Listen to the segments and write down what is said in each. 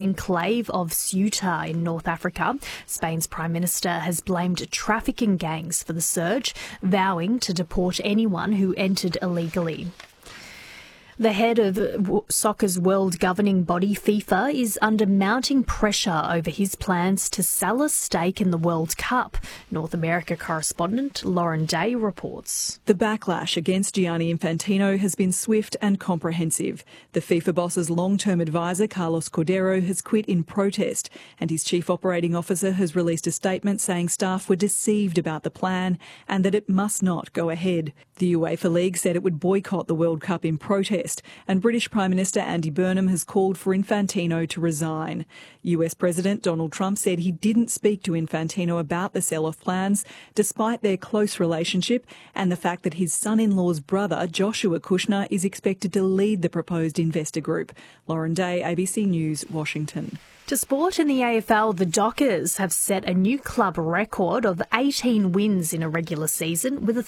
enclave of Ceuta in North Africa. Spain's Prime Minister has blamed trafficking gangs for the surge, vowing to deport anyone who entered illegally. The head of soccer's world governing body, FIFA, is under mounting pressure over his plans to sell a stake in the World Cup. North America correspondent Lauren Day reports. The backlash against Gianni Infantino has been swift and comprehensive. The FIFA boss's long-term advisor, Carlos Cordero, has quit in protest, and his chief operating officer has released a statement saying staff were deceived about the plan and that it must not go ahead. The UEFA League said it would boycott the World Cup in protest, and British Prime Minister Andy Burnham has called for Infantino to resign. US President Donald Trump said he didn't speak to Infantino about the sell-off plans, despite their close relationship and the fact that his son-in-law's brother, Joshua Kushner, is expected to lead the proposed investor group. Lauren Day, ABC News, Washington. To sport, in the AFL, the Dockers have set a new club record of 18 wins in a regular season with a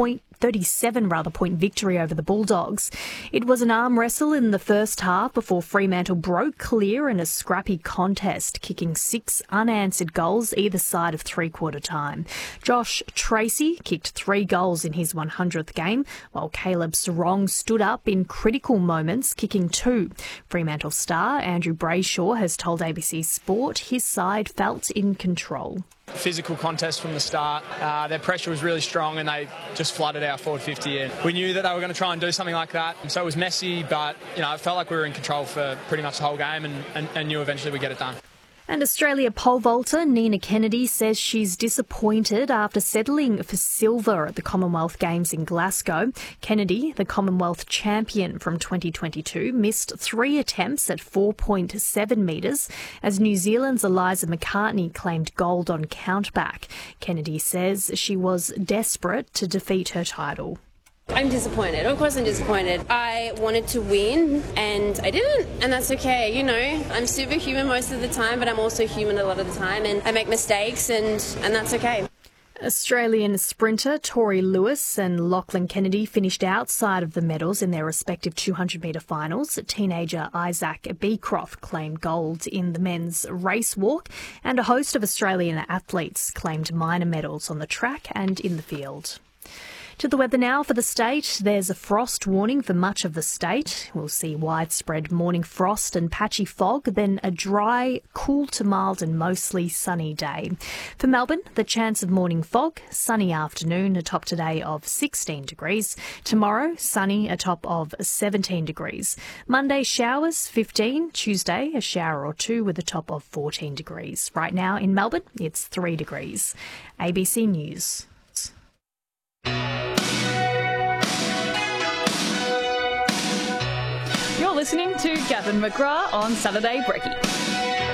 37 point victory over the Bulldogs. It was an arm wrestle in the first half before Fremantle broke clear in a scrappy contest, kicking 6 unanswered goals either side of three-quarter time. Josh Tracy kicked 3 goals in his 100th game, while Caleb Sarong stood up in critical moments, kicking 2. Fremantle star Andrew Brayshaw has told ABC Sport his side felt in control. Physical contest from the start. Their pressure was really strong and they just flooded our forward 50 in. We knew that they were going to try and do something like that. So it was messy, but it felt like we were in control for pretty much the whole game and knew eventually we'd get it done. And Australia pole vaulter Nina Kennedy says she's disappointed after settling for silver at the Commonwealth Games in Glasgow. Kennedy, the Commonwealth champion from 2022, missed 3 attempts at 4.7 metres as New Zealand's Eliza McCartney claimed gold on countback. Kennedy says she was desperate to defeat her title. I'm disappointed. Of course I'm disappointed. I wanted to win and I didn't, and that's okay. I'm superhuman most of the time, but I'm also human a lot of the time, and I make mistakes and that's okay. Australian sprinter Tori Lewis and Lachlan Kennedy finished outside of the medals in their respective 200-metre finals. Teenager Isaac Beecroft claimed gold in the men's race walk, and a host of Australian athletes claimed minor medals on the track and in the field. To the weather now for the state. There's a frost warning for much of the state. We'll see widespread morning frost and patchy fog, then a dry, cool to mild and mostly sunny day. For Melbourne, the chance of morning fog, sunny afternoon, a top today of 16 degrees. Tomorrow, sunny, a top of 17 degrees. Monday, showers, 15. Tuesday, a shower or 2 with a top of 14 degrees. Right now in Melbourne, it's 3 degrees. ABC News. You're listening to Gavin McGrath on Saturday Brekkie.